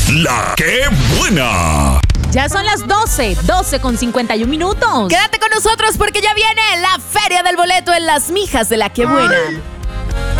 La que buena. Ya son las 12 con 51 minutos. Quédate con nosotros porque ya viene la Feria del Boleto en Las Mijas de La Que Buena.